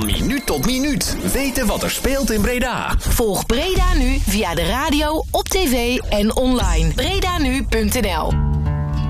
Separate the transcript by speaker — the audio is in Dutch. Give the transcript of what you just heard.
Speaker 1: Van minuut tot minuut. Weten wat er speelt in Breda.
Speaker 2: Volg Breda Nu via de radio, op tv en online. BredaNu.nl